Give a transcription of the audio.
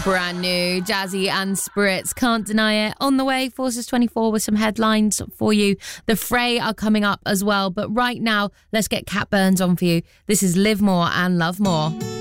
Brand new, Jazzy and Spirits, can't deny it. On the way, Forces 24 with some headlines for you. The Fray are coming up as well. But right now, let's get Cat Burns on for you. This is Live More and Love More.